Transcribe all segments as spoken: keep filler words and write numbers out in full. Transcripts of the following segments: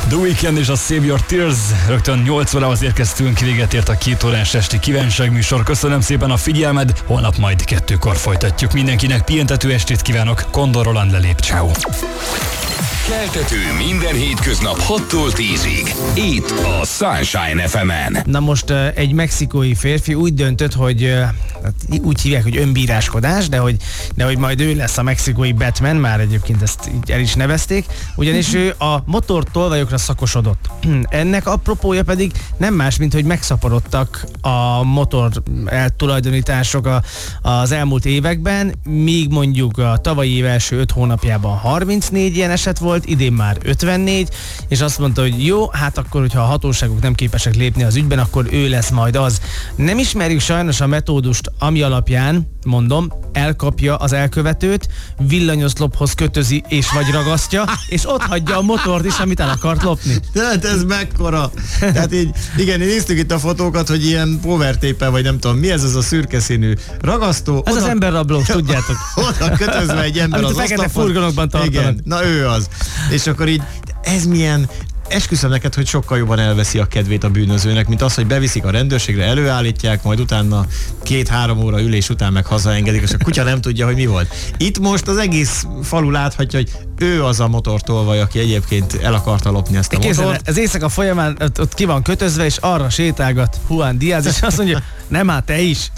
The Weeknd és a Save Your Tears. Rögtön nyolc órához érkeztünk, véget ért a két órás esti kívánságműsor. Köszönöm szépen a figyelmed, holnap majd kettőkor folytatjuk. Mindenkinek pihentető estét kívánok, Kondor Roland lelép, ciao. Keltető minden hétköznap hattól tízig. Itt a Sunshine ef emen. Na most egy mexikói férfi úgy döntött, hogy úgy hívják, hogy önbíráskodás, de hogy, de hogy majd ő lesz a mexikói Batman, már egyébként ezt így el is nevezték, ugyanis ő a motortolvajokra szakosodott. Ennek apropója pedig nem más, mint hogy megszaporodtak a motor eltulajdonítások a, az elmúlt években, míg mondjuk a tavalyi év első öt hónapjában harmincnégy ilyen eset volt, idén már ötvennégy, és azt mondta, hogy jó, hát akkor, hogyha a hatóságok nem képesek lépni az ügyben, akkor ő lesz majd az. Nem ismerjük sajnos a metódust, ami alapján, mondom, elkapja az elkövetőt, villanyoszlophoz kötözi és vagy ragasztja, és ott hagyja a motort is, amit el akart lopni. Tehát ez mekkora. Tehát így, igen, néztük itt a fotókat, hogy ilyen power tape-el, vagy nem tudom, mi ez az a szürke színű ragasztó. Ez oda, az emberrabló, tudjátok. Oda kötözve egy ember amit az fekete oszlopon. furgonokban tartanak. Igen, na ő az. És akkor így, ez milyen... Esküszöm neked, hogy sokkal jobban elveszi a kedvét a bűnözőnek, mint az, hogy beviszik a rendőrségre, előállítják, majd utána két-három óra ülés után meg hazaengedik, és a kutya nem tudja, hogy mi volt. Itt most az egész falu láthatja, hogy ő az a motortolvaj, aki egyébként el akarta lopni ezt a Kézzel, motort. az éjszaka folyamán ott, ott ki van kötözve, és arra sétálgat Juan Diaz, és azt mondja, nem, hát te is.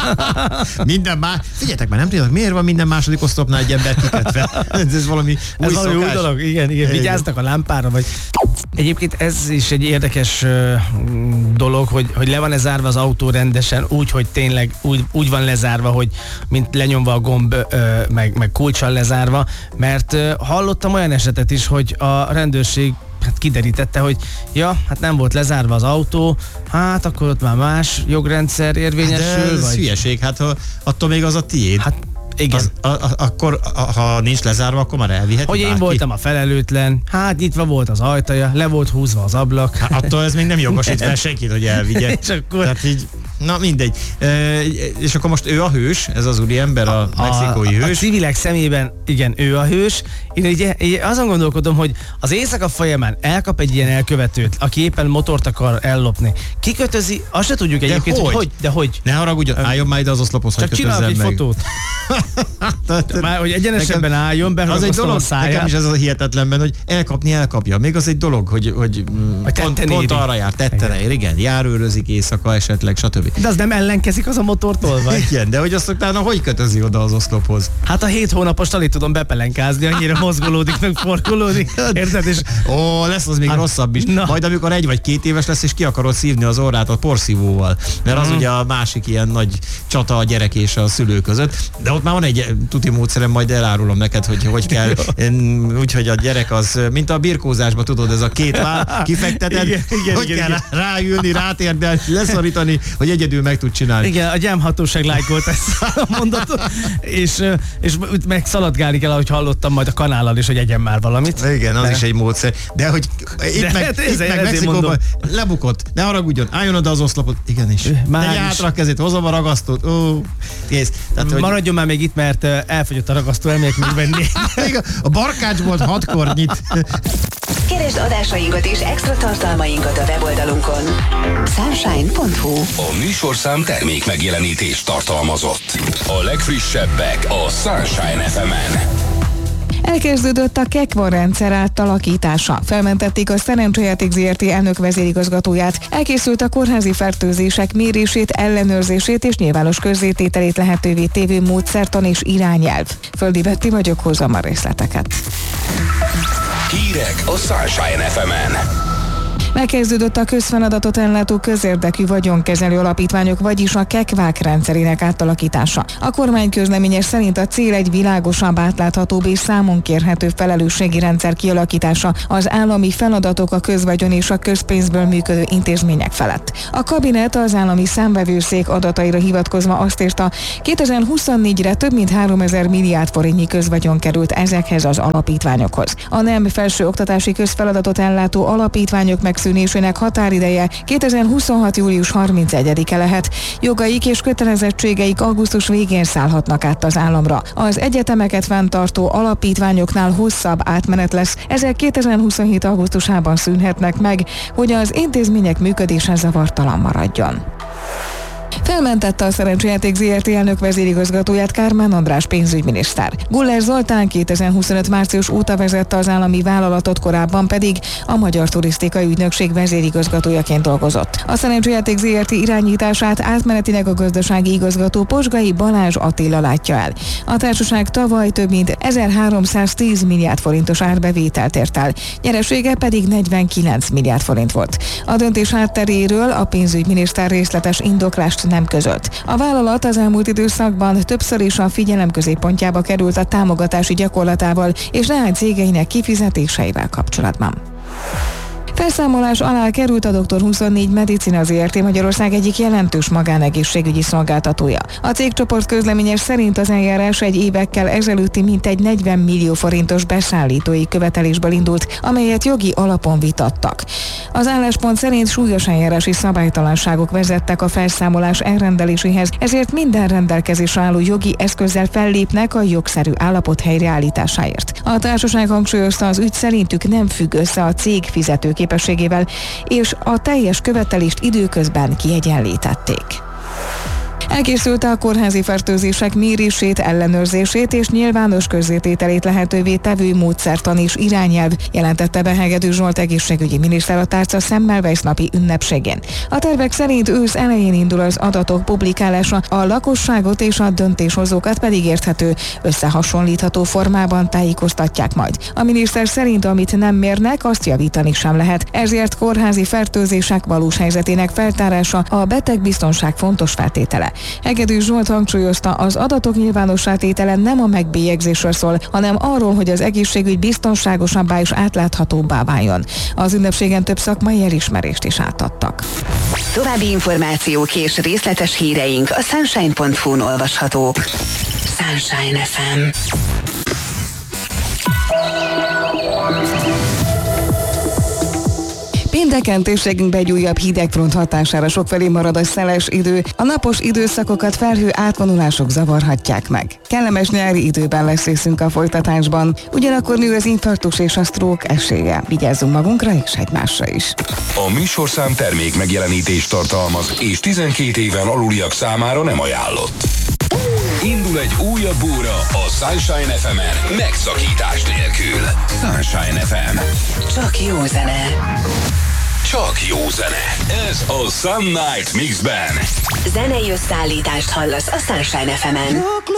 Minden más. Figyeljetek már, nem tudjátok, miért van minden második oszlopnál egy ember kikötve? Ez valami új Ez valami új szokás. dolog, igen, igen, vigyáztak a lámpára, vagy... Egyébként ez is egy érdekes uh, dolog, hogy, hogy le van lezárva az autó rendesen, úgy, hogy tényleg úgy, úgy van lezárva, hogy mint lenyomva a gomb, uh, meg, meg kulccsal lezárva, mert uh, hallottam olyan esetet is, hogy a rendőrség hát kiderítette, hogy ja, hát nem volt lezárva az autó, hát akkor ott már más jogrendszer érvényesül. De ez vagy... hülyeség, hát ha attól még az a tiéd. Hát igen. Az, a, a, akkor, a, ha nincs lezárva, akkor már elviheti Hogy én bárki. voltam a felelőtlen, hát nyitva volt az ajtaja, le volt húzva az ablak. Hát attól ez még nem jogosít fel senkit, hogy elvigye. És akkor... Tehát így, na mindegy. E, és akkor most ő a hős, ez az úriember, a, a mexikói hős. A civilek szemében, igen, ő a hős. Én ugye, ugye azon gondolkodom, hogy az éjszaka folyamán elkap egy ilyen elkövetőt, aki éppen motort akar ellopni. Kikötözi, azt se tudjuk egyébként, hogy? hogy hogy, de hogy. Ne haragudjon, álljon már ide az oszlophoz, hogy Csak csinálok egy meg. fotót. Már, hogy egyenesebben álljon, az egy dolog, a száját. nekem is ez a hihetetlenben, hogy elkapni elkapja. Még az egy dolog, hogy, hogy pont, pont arra jár, tetten ér, igen, járőrözik éjszaka esetleg, stb. De az nem ellenkezik az a motortól, vagy? Igen, de hogy azt utána hogy kötözi oda az oszlophoz? Hát a hét hónapos alig tudom bepelenkázni, annyira mozgolódik, meg forgolódik. Érted? És... Ó, lesz az még hát, rosszabb is. Na. Majd amikor egy vagy két éves lesz, és ki akarod szívni az orrát a porszívóval. Mert az mm. ugye a másik ilyen nagy csata a gyerek és a szülő között. De ott már van egy tuti módszerem, majd elárulom neked, hogy hogy kell. Úgyhogy a gyerek az, mint a birkózásban, tudod, ez a két váll, kifekteted, igen, igen, hogy igen, kell igen. ráülni, rátérdelni, leszorítani, hogy egyedül meg tud csinálni. Igen, a gyámhatóság lájkolt ezt a mondatot, és, és meg szaladgálni kell, ahogy hallottam majd a kanállal is, hogy egyen már valamit. Igen, az de. is egy módszer. De hogy itt De meg, hát itt meg Mexikóban lebukott, ne haragudjon, álljon oda az oszlopot. Igenis. Tegye hátra a kezét, hozom a ragasztót. Ó, kész. Tehát, hogy... Maradjon már még itt, mert elfogyott a ragasztó, elmegyek még venni. A barkácsbolt hatkor nyit. Keresd adásainkat és extra tartalmainkat a weboldalunkon. sunshine pont hu. A műsorszám termék megjelenítést tartalmazott. A legfrissebbek a Sunshine ef emen. Elkezdődött a Kekva rendszer átalakítása. Felmentették a Szerencsejáték zé er té elnök vezérigazgatóját. Elkészült a kórházi fertőzések mérését, ellenőrzését és nyilvános közzétételét lehetővé tévő módszertan és irányelv. Földi Betti vagyok, hozzam a részleteket. Hírek a Sunshine ef emen. Megkezdődött a közfeladatot ellátó közérdekű vagyonkezelő alapítványok, vagyis a kekvák rendszerének átalakítása. A kormány közleménye szerint a cél egy világosabb, átláthatóbb és számon kérhető felelősségi rendszer kialakítása az állami feladatok, a közvagyon és a közpénzből működő intézmények felett. A kabinet az állami számvevőszék adataira hivatkozva azt írta, kétezer-huszonnégyre több mint háromezer milliárd forintnyi közvagyon került ezekhez az alapítványokhoz. A nem felsőoktatási közfeladatot ellátó alapítványok meg megszűnésének határideje kétezer-huszonhat. július harmincegyedike lehet. Jogaik és kötelezettségeik augusztus végén szállhatnak át az államra. Az egyetemeket fenntartó alapítványoknál hosszabb átmenet lesz. Ezek kétezer-huszonhét. augusztusában szűnhetnek meg, hogy az intézmények működése zavartalan maradjon. Felmentette a Szerencsejáték zé er té elnök vezérigazgatóját Kármán András pénzügyminiszter. Guller Zoltán kétezer-huszonöt. március óta vezette az állami vállalatot, korábban pedig a Magyar Turisztikai Ügynökség vezérigazgatójaként dolgozott. A Szerencsejáték zé er té irányítását átmenetileg a gazdasági igazgató Posgai Balázs Attila látja el. A társaság tavaly több mint ezerháromszáztíz milliárd forintos árbevételt ért el, nyeresége pedig negyvenkilenc milliárd forint volt. A döntés hátteréről a pénzügyminiszter részletes indoklást nem közölt. A vállalat az elmúlt időszakban többször is a figyelem középpontjába került a támogatási gyakorlatával és leány cégeinek kifizetéseivel kapcsolatban. Felszámolás alá került a doktor huszonnégy Medicina zé er té Magyarország egyik jelentős magánegészségügyi szolgáltatója. A cégcsoport közleményes szerint az eljárás egy évekkel ezelőtti mintegy negyven millió forintos beszállítói követelésből indult, amelyet jogi alapon vitattak. Az álláspont szerint súlyos eljárási szabálytalanságok vezettek a felszámolás elrendeléséhez, ezért minden rendelkezésre álló jogi eszközzel fellépnek a jogszerű állapot helyreállításáért. A társaság hangsúlyozta, az ügy szerintük nem függ össze a cég fizetőképességével, és a teljes követelést időközben kiegyenlítették. Elkészülte a kórházi fertőzések mérését, ellenőrzését és nyilvános közzétételét lehetővé tevő módszertan és irányelv, jelentette be Hegedű Zsolt egészségügyi miniszter a tárca Semmelweis napi ünnepségén. A tervek szerint ősz elején indul az adatok publikálása, a lakosságot és a döntéshozókat pedig érthető, összehasonlítható formában tájékoztatják majd. A miniszter szerint, amit nem mérnek, azt javítani sem lehet, ezért kórházi fertőzések valós helyzetének feltárása a betegbiztonság fontos feltétele. Hegedű Zsolt hangsúlyozta, az adatok nyilvánossá tétele nem a megbélyegzésről szól, hanem arról, hogy az egészségügy biztonságosabbá és átláthatóbbá váljon. Az ünnepségen több szakmai elismerést is átadtak. További információk és részletes híreink a sunshine pont hu-n olvashatók. Sunshine ef em. Pénteken térségünkbe egy újabb hidegfront hatására sokfelé marad a szeles idő, a napos időszakokat felhő átvonulások zavarhatják meg. Kellemes nyári időben lesz részünk a folytatásban, ugyanakkor nő az infarktus és a stroke esélye. Vigyázzunk magunkra és egymásra is. A műsorszám termék megjelenítést tartalmaz, és tizenkét éven aluliak számára nem ajánlott. Indul egy újabb óra a Sunshine ef emen megszakítás nélkül. Sunshine ef em. Csak jó zene. Csak jó zene. Ez a Sun Night Mixben. Zenei összeállítást hallasz a Sunshine ef emen.